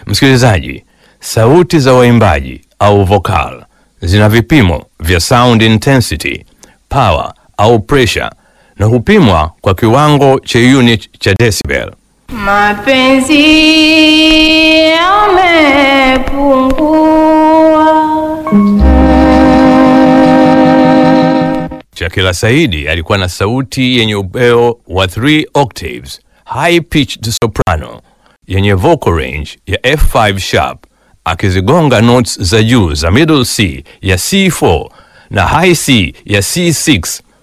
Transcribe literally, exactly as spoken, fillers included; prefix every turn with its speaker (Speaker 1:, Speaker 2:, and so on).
Speaker 1: Msikilizaji, sauti za waimbaji au vocal zina vipimo vya sound intensity, power au pressure na hupimwa kwa kiwango cha unit cha decibel.
Speaker 2: Mapenzi yamepungua.
Speaker 1: Shakila Saidi alikuwa na sauti yenye upeo wa three octaves, high pitched soprano yenye vocal range ya F five sharp, akizigonga notes za juu za middle C ya C four na high C ya C six